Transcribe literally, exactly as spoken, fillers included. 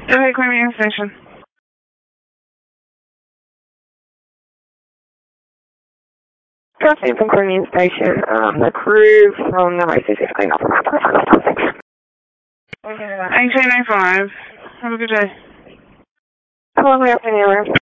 Okay, Queen Station. Good afternoon from Queen Station. Um, the crew from the race is clean up. eighteen oh five. Have a good day. Hello, good afternoon.